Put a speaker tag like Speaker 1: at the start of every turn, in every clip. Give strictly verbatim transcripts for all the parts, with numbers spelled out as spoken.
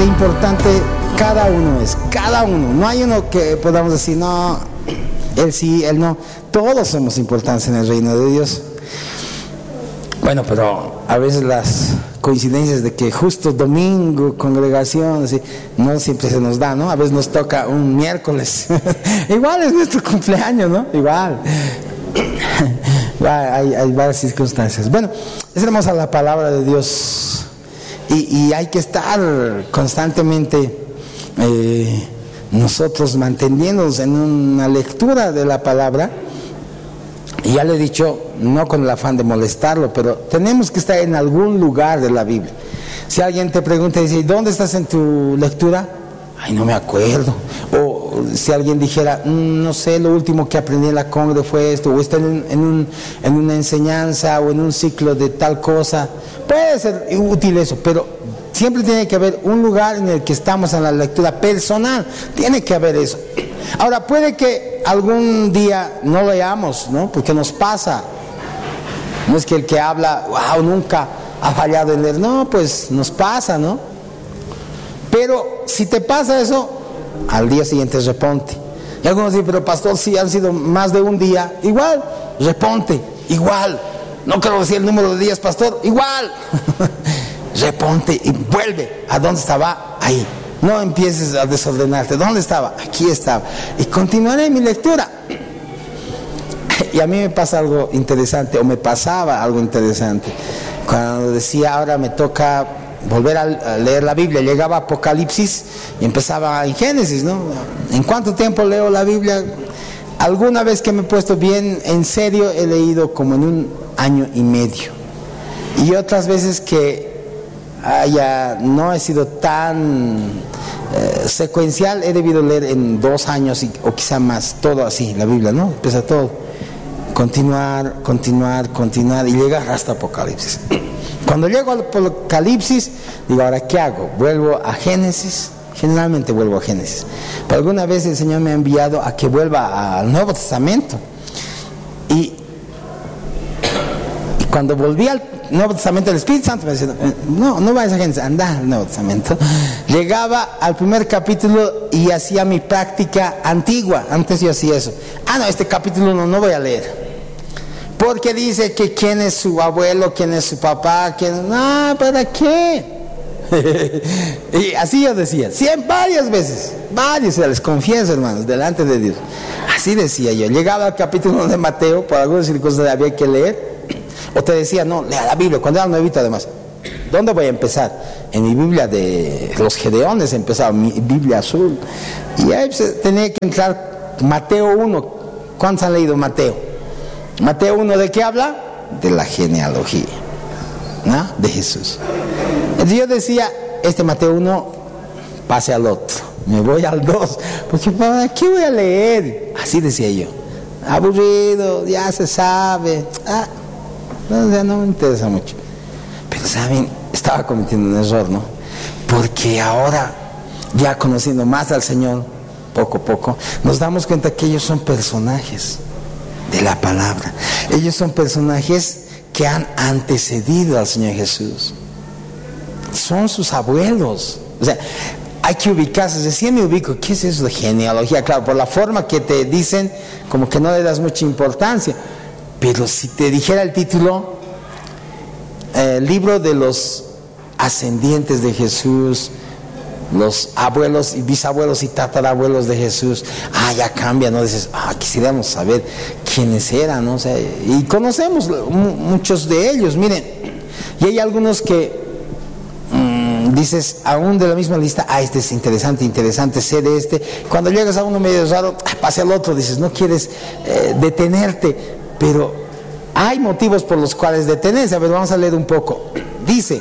Speaker 1: qué importante cada uno es, cada uno. No hay uno que podamos decir, no, él sí, él no. Todos somos importantes en el reino de Dios. Bueno, pero a veces las coincidencias de que justo domingo, congregación, así, no siempre se nos da, ¿no? A veces nos toca un miércoles. Igual es nuestro cumpleaños, ¿no? Igual. hay, hay varias circunstancias. Bueno, es hermosa la palabra de Dios. Y, y hay que estar constantemente eh, nosotros manteniéndonos en una lectura de la palabra. Y ya le he dicho, no con el afán de molestarlo, pero tenemos que estar en algún lugar de la Biblia. Si alguien te pregunta y dice, ¿dónde estás en tu lectura? Ay, no me acuerdo. O si alguien dijera, mmm, no sé, lo último que aprendí en la congre fue esto, o está en, un, en, un, en una enseñanza o en un ciclo de tal cosa. Puede ser útil eso, pero siempre tiene que haber un lugar en el que estamos en la lectura personal. Tiene que haber eso. Ahora, puede que algún día no lo leamos, ¿no? Porque nos pasa. No es que el que habla, wow, nunca ha fallado en leer. No, pues nos pasa, ¿no? Pero si te pasa eso, al día siguiente reponte. Y algunos dicen, pero pastor, si han sido más de un día, igual, reponte, igual. No quiero decir el número de días, pastor, igual. Reponte y vuelve. ¿A dónde estaba? Ahí. No empieces a desordenarte. ¿Dónde estaba? Aquí estaba. Y continuaré mi lectura. Y a mí me pasa algo interesante, o me pasaba algo interesante. Cuando decía, ahora me toca volver a leer la Biblia, llegaba a Apocalipsis y empezaba en Génesis, ¿no? ¿En cuánto tiempo leo la Biblia? Alguna vez que me he puesto bien en serio, he leído como en un año y medio. Y otras veces que haya, no he sido tan eh, secuencial, he debido leer en dos años y, o quizá más, todo así, la Biblia, ¿no? Empieza todo, continuar, continuar, continuar y llegar hasta Apocalipsis. Cuando llego al Apocalipsis, digo, ¿ahora qué hago? ¿Vuelvo a Génesis? Generalmente vuelvo a Génesis. Pero alguna vez el Señor me ha enviado a que vuelva al Nuevo Testamento. Y, y cuando volví al Nuevo Testamento, el Espíritu Santo me decía, no, no vayas a Génesis, anda al Nuevo Testamento. Llegaba al primer capítulo y hacía mi práctica antigua. Antes yo hacía eso. Ah, no, este capítulo no, no voy a leer. Porque dice que quién es su abuelo, quién es su papá, quién... No, ¿para qué? Y así yo decía, cien, varias veces, varias, les confieso, hermanos, delante de Dios. Así decía yo. Llegaba al capítulo de Mateo, por algunas circunstancias había que leer. O te decía, no, lea la Biblia, cuando era nuevito además. ¿Dónde voy a empezar? En mi Biblia de los Gedeones empezaba, mi Biblia azul. Y ahí pues, tenía que entrar Mateo uno. ¿Cuántos han leído Mateo? Mateo uno, ¿de qué habla? De la genealogía, ¿no? De Jesús. Entonces yo decía, este Mateo uno, pase al otro. Me voy al dos, porque ¿para qué voy a leer? Así decía yo. Aburrido, ya se sabe. Ah, no, ya no me interesa mucho. Pero saben, estaba cometiendo un error, ¿no? Porque ahora, ya conociendo más al Señor, poco a poco, nos damos cuenta que ellos son personajes de la palabra. Ellos son personajes que han antecedido al Señor Jesús. Son sus abuelos. O sea, hay que ubicarse. Recién me ubico. ¿Qué es eso de genealogía? Claro, por la forma que te dicen, como que no le das mucha importancia. Pero si te dijera el título, eh, libro de los ascendientes de Jesús, los abuelos y bisabuelos y tatarabuelos de Jesús, ah, ya cambia, ¿no? Dices, ah, quisiéramos saber quiénes eran, ¿no? O sea, y conocemos muchos de ellos, miren, y hay algunos que mmm, dices, aún de la misma lista, ah, este es interesante, interesante, sé de este. Cuando llegas a uno medio raro, ah, pase al otro, dices, no quieres eh, detenerte, pero hay motivos por los cuales detenerse. A ver, vamos a leer un poco. Dice,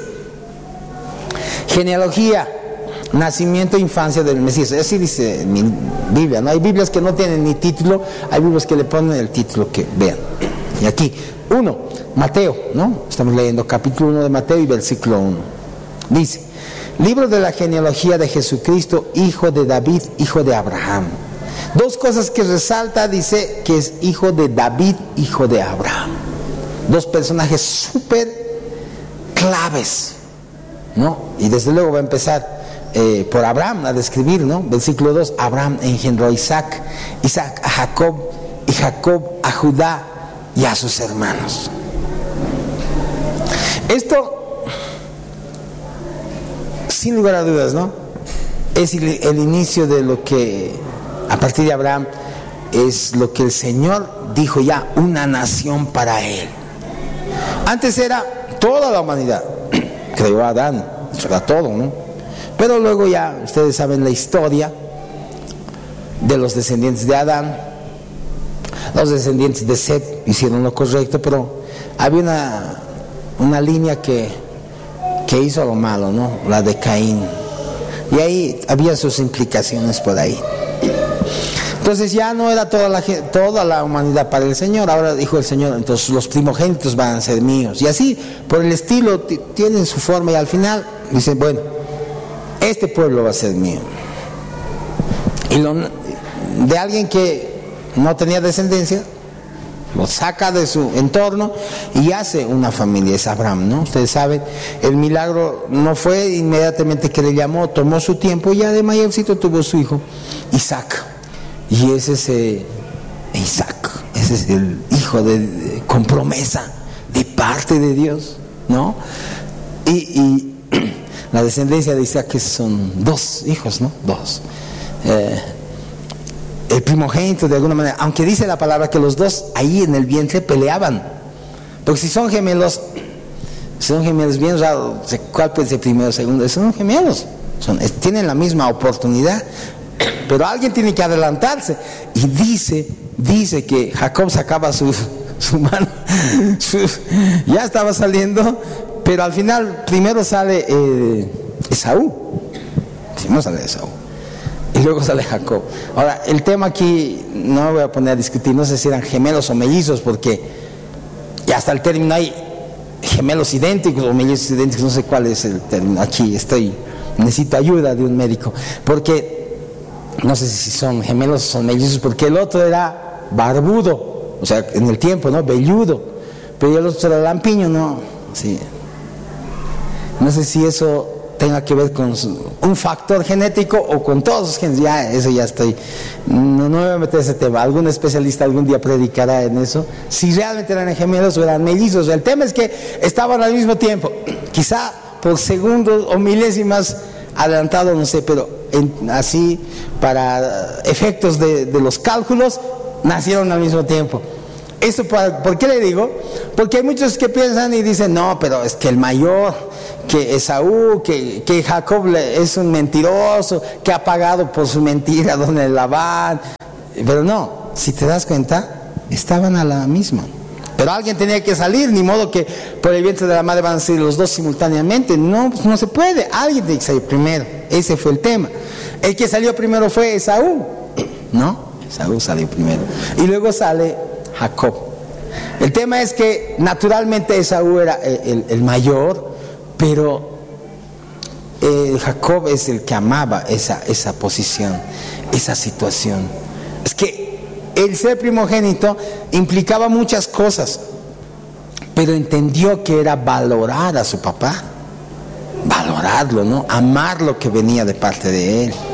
Speaker 1: genealogía, nacimiento e infancia del Mesías. Así dice mi Biblia, ¿no? Hay Biblias que no tienen ni título, hay Biblias que le ponen el título que vean. Y aquí, uno, Mateo, ¿no? Estamos leyendo capítulo uno de Mateo y versículo uno. Dice, libro de la genealogía de Jesucristo, hijo de David, hijo de Abraham. Dos cosas que resalta, dice que es hijo de David, hijo de Abraham. Dos personajes súper claves, ¿no? Y desde luego va a empezar eh, por Abraham, a describir, ¿no? Versículo dos, Abraham engendró a Isaac, Isaac a Jacob, y Jacob a Judá y a sus hermanos. Esto, sin lugar a dudas, ¿no? Es el, el inicio de lo que, a partir de Abraham, es lo que el Señor dijo ya, una nación para él. Antes era toda la humanidad, creó a Adán, eso era todo, ¿no? Pero luego ya, ustedes saben la historia de los descendientes de Adán. Los descendientes de Set hicieron lo correcto, pero había una, una línea que, que hizo lo malo, ¿no? La de Caín. Y ahí había sus implicaciones por ahí. Entonces ya no era toda la, toda la humanidad para el Señor. Ahora dijo el Señor, entonces los primogénitos van a ser míos. Y así, por el estilo, tienen su forma. Y al final dicen, bueno, este pueblo va a ser mío. Y lo, de alguien que no tenía descendencia, lo saca de su entorno y hace una familia, es Abraham, ¿no? Ustedes saben, el milagro no fue inmediatamente que le llamó, tomó su tiempo y ya de mayorcito tuvo su hijo, Isaac. Y ese es eh, Isaac, ese es el hijo de, de, con promesa de parte de Dios, ¿no? Y, y la descendencia de Isaac son dos hijos, ¿no? Dos. Eh, el primogénito de alguna manera, aunque dice la palabra que los dos ahí en el vientre peleaban, porque si son gemelos, si son gemelos bien raros, ¿cuál puede ser primero o segundo? Son gemelos, son, tienen la misma oportunidad, pero alguien tiene que adelantarse. Y dice, dice que Jacob sacaba su, su mano, su, ya estaba saliendo, pero al final primero sale eh, Esaú, primero sale Esaú. Y luego sale Jacob. Ahora, el tema aquí, no me voy a poner a discutir, no sé si eran gemelos o mellizos, porque ya hasta el término hay gemelos idénticos o mellizos idénticos, no sé cuál es el término. Aquí estoy, necesito ayuda de un médico, porque no sé si son gemelos o son mellizos, porque el otro era barbudo, o sea, en el tiempo, ¿no? Velludo, pero el otro era lampiño, ¿no? Sí. No sé si eso tenga que ver con su, un factor genético o con todos los genes, ya eso ya estoy, no, no me voy a meter ese tema, algún especialista algún día predicará en eso, si realmente eran gemelos o eran mellizos. El tema es que estaban al mismo tiempo, quizá por segundos o milésimas adelantado, no sé, pero en, así para efectos de, de los cálculos nacieron al mismo tiempo. ¿Esto por, por qué le digo? Porque hay muchos que piensan y dicen, no, pero es que el mayor, que Esaú, que, que Jacob es un mentiroso, que ha pagado por su mentira donde Labán. Pero no, si te das cuenta, estaban a la misma. Pero alguien tenía que salir, ni modo que por el vientre de la madre van a salir los dos simultáneamente. No, pues no se puede, alguien tiene que salir primero. Ese fue el tema. El que salió primero fue Esaú, ¿no? Esaú salió primero. Y luego sale Jacob. El tema es que naturalmente Esaú era el, el, el mayor, pero eh, Jacob es el que amaba esa, esa posición, esa situación. Es que el ser primogénito implicaba muchas cosas, pero entendió que era valorar a su papá, valorarlo, ¿no? Amar lo que venía de parte de él.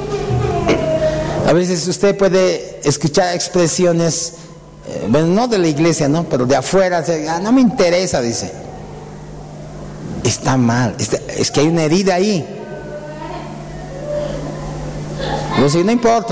Speaker 1: A veces usted puede escuchar expresiones, eh, bueno, no de la iglesia, ¿no? Pero de afuera, ah, no me interesa, dice. Está mal, está, es que hay una herida ahí. Entonces, no importa.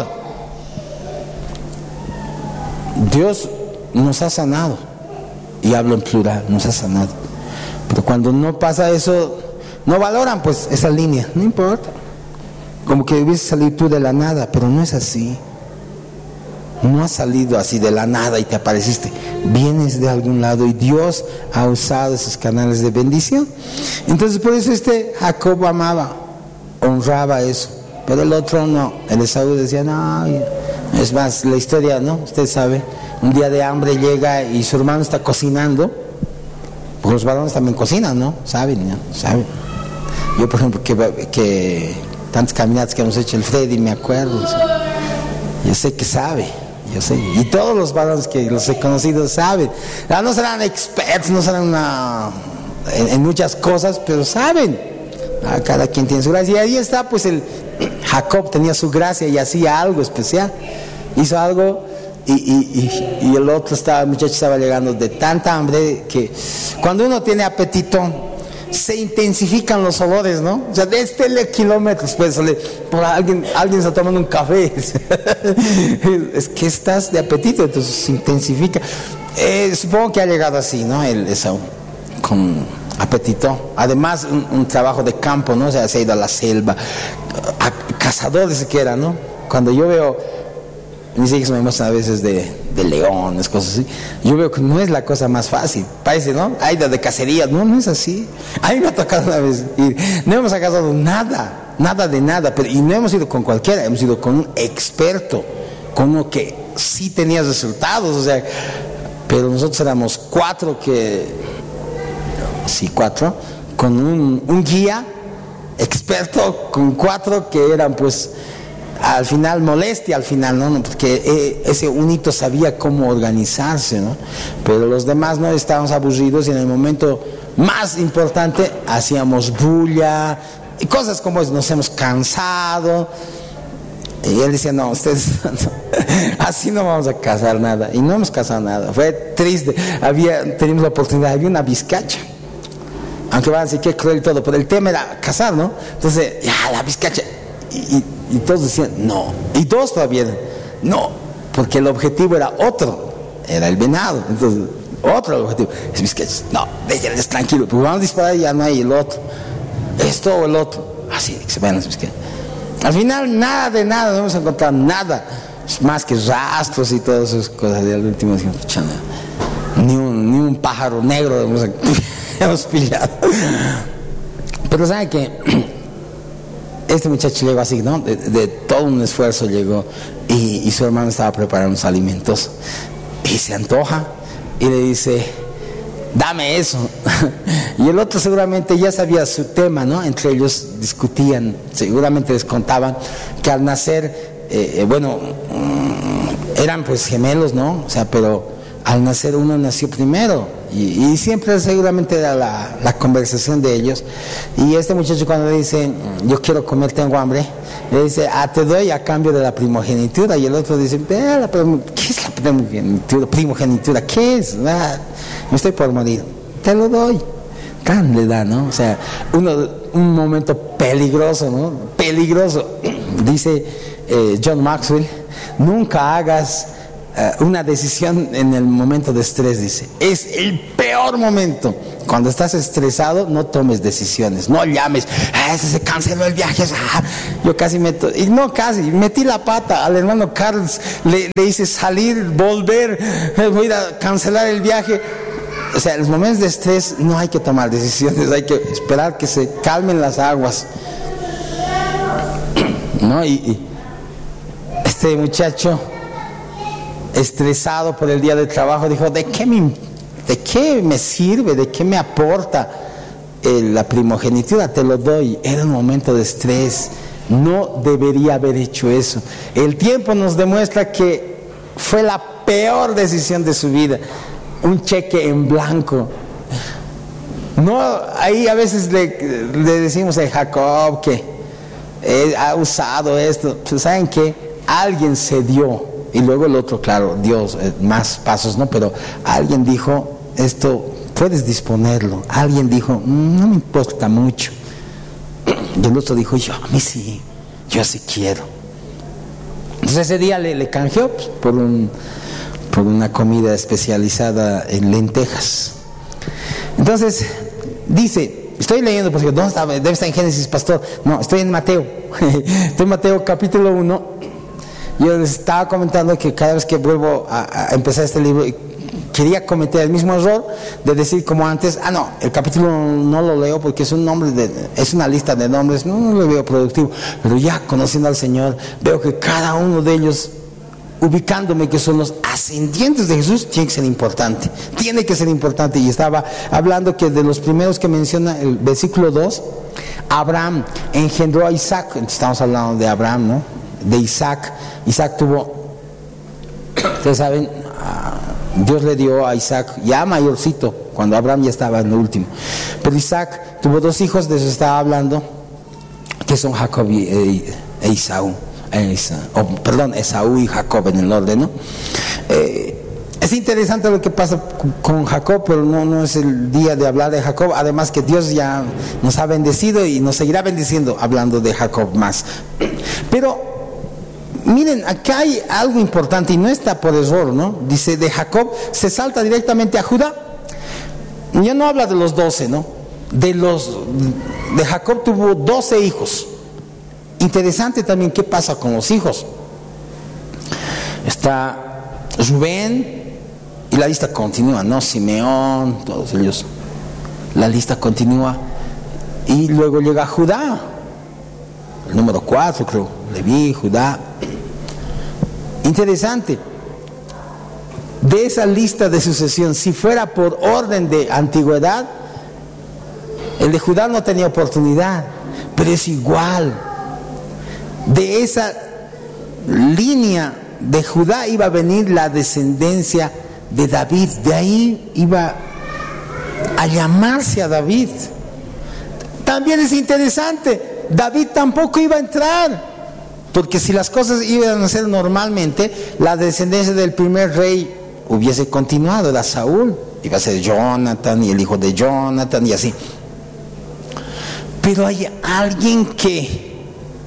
Speaker 1: Dios nos ha sanado, y hablo en plural, nos ha sanado. Pero cuando no pasa eso, no valoran pues esa línea, no importa. Como que hubiese salido tú de la nada, pero no es así. No has salido así de la nada y te apareciste. Vienes de algún lado y Dios ha usado esos canales de bendición. Entonces por eso este Jacob amaba, honraba eso. Pero el otro no. El Esaú decía, no. Es más, la historia, ¿no? Usted sabe, un día de hambre llega y su hermano está cocinando. Porque los varones también cocinan, ¿no? Saben, ¿no? Saben. Yo, por ejemplo, que, que tantas caminatas que hemos hecho el Freddy, me acuerdo. Yo sé que sabe. Yo sé, y todos los varones que los he conocido saben. No serán expertos, no serán una, en, en muchas cosas, pero saben. A cada quien tiene su gracia. Y ahí está, pues el Jacob tenía su gracia y hacía algo especial. Hizo algo y, y, y, y el otro estaba, el muchacho estaba llegando de tanta hambre que cuando uno tiene apetito se intensifican los olores, ¿no? O sea, de este kilómetros, pues, por alguien, alguien está tomando un café. Es que estás de apetito, entonces se intensifica. Eh, supongo que ha llegado así, ¿no? El Esaú, con apetito. Además, un, un trabajo de campo, ¿no? O sea, se ha ido a la selva, a, cazadores que era, ¿no? Cuando yo veo, mis hijos me muestran a veces de, de leones, cosas así, yo veo que no es la cosa más fácil, parece, ¿no? Hay de, de cacería, no, no es así. A mí me ha tocado una vez ir, no hemos sacado nada, nada de nada, pero, y no hemos ido con cualquiera, hemos ido con un experto, con uno que sí tenía resultados, o sea, pero nosotros éramos cuatro que, sí, cuatro, con un, un guía experto, con cuatro que eran pues al final molestia al final, ¿no? Porque eh, ese unito sabía cómo organizarse, ¿no? Pero los demás no estábamos aburridos y en el momento más importante hacíamos bulla y cosas como eso, nos hemos cansado. Y él decía, no, ustedes no, así no vamos a cazar nada. Y no hemos cazado nada, fue triste. Había, teníamos la oportunidad, había una vizcacha. Aunque van a decir que cruel y todo, pero el tema era cazar, ¿no? Entonces, ya, la vizcacha. Y, y, y todos decían, no. Y todos todavía, no. Porque el objetivo era otro, era el venado. Entonces, otro objetivo, es vizcacha. No, déjenles tranquilo, porque vamos a disparar y ya no hay el otro. Esto o el otro. Así, que se vayan las vizcachas. Al final, nada de nada, no hemos encontrado nada. Más que rastros y todas esas cosas. Y al último dijimos, ni un, ni un pájaro negro hemos hemos pillado. Pero saben que este muchacho llegó así, ¿no? De, de todo un esfuerzo llegó y, y su hermano estaba preparando unos alimentos y se antoja y le dice, dame eso. Y el otro seguramente ya sabía su tema, ¿no? Entre ellos discutían, seguramente les contaban que al nacer, eh, bueno, eran pues gemelos, ¿no? O sea, pero al nacer uno nació primero y, y siempre seguramente era la, la conversación de ellos. Y este muchacho cuando le dice, yo quiero comer, tengo hambre, le dice, ah, te doy a cambio de la primogenitura. Y el otro dice, ¿qué es la primogenitura? ¿Primogenitura? ¿Qué es? Ah, me estoy por morir, te lo doy. Tan le da, ¿no? O sea, uno, un momento peligroso, ¿no? Peligroso. Dice eh, John Maxwell, nunca hagas una decisión en el momento de estrés, dice, es el peor momento. Cuando estás estresado, no tomes decisiones, no llames, ah, ese se canceló el viaje, ah, yo casi meto, y no casi, metí la pata al hermano Carlos, le, le hice salir, volver, voy a cancelar el viaje. O sea, en los momentos de estrés no hay que tomar decisiones, hay que esperar que se calmen las aguas, ¿no? Y, y este muchacho, estresado por el día de trabajo, dijo, ¿de qué me, de qué me sirve? ¿De qué me aporta eh, la primogenitura? Te lo doy. Era un momento de estrés. No debería haber hecho eso. El tiempo nos demuestra que fue la peor decisión de su vida. Un cheque en blanco. No, ahí a veces le, le decimos a Jacob que eh, ha usado esto. Pues, ¿saben qué? Alguien se dio. Y luego el otro, claro, Dios, eh, más pasos, ¿no? Pero alguien dijo, esto puedes disponerlo. Alguien dijo, no me importa mucho. Y el otro dijo, yo, a mí sí, yo sí quiero. Entonces ese día le, le canjeó pues, por, un, por una comida especializada en lentejas. Entonces, dice, estoy leyendo, pues, ¿dónde está? Debe estar en Génesis, pastor. No, estoy en Mateo. Estoy en Mateo capítulo uno. Yo les estaba comentando que cada vez que vuelvo a, a empezar este libro quería cometer el mismo error de decir como antes, ah no, el capítulo no lo leo porque es un nombre de, es una lista de nombres, no, no lo veo productivo, pero ya conociendo al Señor veo que cada uno de ellos, ubicándome que son los ascendientes de Jesús, tiene que ser importante, tiene que ser importante. Y estaba hablando que de los primeros que menciona el versículo dos, Abraham engendró a Isaac, estamos hablando de Abraham, ¿no? De Isaac. Isaac tuvo, ustedes saben, Dios le dio a Isaac ya mayorcito, cuando Abraham ya estaba en lo último, pero Isaac tuvo dos hijos, de eso estaba hablando, que son Jacob y e, e Esaú, e Esaú oh, perdón, Esaú y Jacob en el orden, ¿no? Eh, es interesante lo que pasa con Jacob, pero no, no es el día de hablar de Jacob, además que Dios ya nos ha bendecido y nos seguirá bendiciendo hablando de Jacob más. Pero miren, acá hay algo importante y no está por error, ¿no? Dice de Jacob, se salta directamente a Judá. Ya no habla de los doce, ¿no? De los de Jacob tuvo doce hijos. Interesante también qué pasa con los hijos. Está Rubén y la lista continúa, ¿no? Simeón, todos ellos. La lista continúa y luego llega Judá, el número cuatro creo, Leví, Judá. Interesante. De esa lista de sucesión, si fuera por orden de antigüedad, el de Judá no tenía oportunidad, pero es igual. De esa línea de Judá iba a venir la descendencia de David, de ahí iba a llamarse a David. También es interesante, David tampoco iba a entrar, porque si las cosas iban a ser normalmente, la descendencia del primer rey hubiese continuado, era Saúl, iba a ser Jonathan y el hijo de Jonathan y así. Pero hay alguien que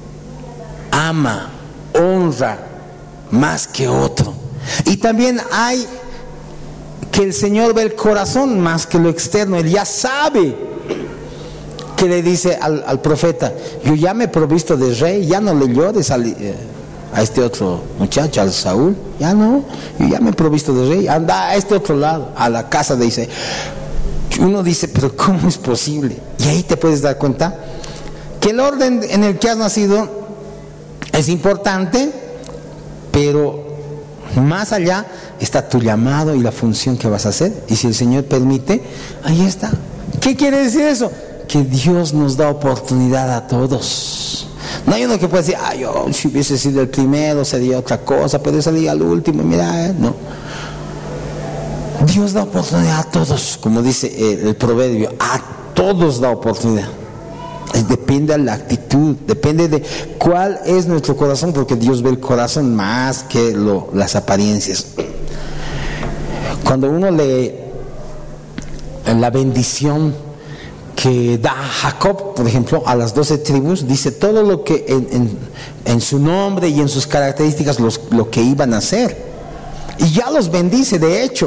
Speaker 1: ama, honra más que otro. Y también hay que el Señor ve el corazón más que lo externo. Él ya sabe que le dice al, al profeta: yo ya me he provisto de rey, ya no le llores al, eh, a este otro muchacho, al Saúl, ya no, yo ya me he provisto de rey, anda a este otro lado, a la casa de Isaí. Uno dice, pero ¿cómo es posible? Y ahí te puedes dar cuenta que el orden en el que has nacido es importante, pero más allá está tu llamado y la función que vas a hacer. Y si el Señor permite, ahí está. ¿Qué quiere decir eso? Que Dios nos da oportunidad a todos. No hay uno que pueda decir, ah, yo si hubiese sido el primero sería otra cosa, pero salir al último, mira, eh, no. Dios da oportunidad a todos, como dice el, el proverbio, a todos da oportunidad. Es, depende de la actitud, depende de cuál es nuestro corazón, porque Dios ve el corazón más que lo, las apariencias. Cuando uno lee la bendición que da Jacob, por ejemplo, a las doce tribus, dice todo lo que en, en, en su nombre y en sus características los, lo que iban a hacer, y ya los bendice de hecho,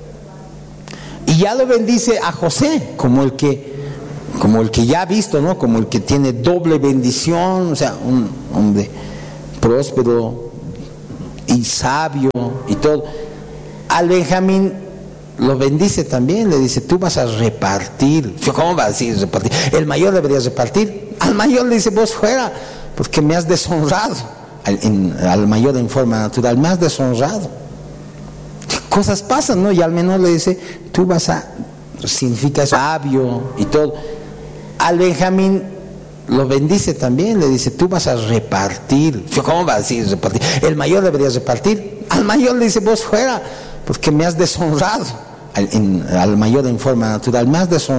Speaker 1: y ya lo bendice a José como el que como el que ya ha visto, ¿no? Como el que tiene doble bendición, o sea, un hombre próspero y sabio y todo. Al Benjamín lo bendice también, le dice, tú vas a repartir. ¿Cómo vas a decir repartir? El mayor debería repartir. Al mayor le dice, vos fuera, porque me has deshonrado. Al, en, al mayor en forma natural, me has deshonrado. Cosas pasan, ¿no? Y al menor le dice, tú vas a, significa sabio y todo. Al Benjamín lo bendice también, le dice, tú vas a repartir. ¿Cómo vas a decir repartir? El mayor debería repartir. Al mayor le dice, vos fuera, porque me has deshonrado. Al, en, al mayor en forma natural, me has deshonrado.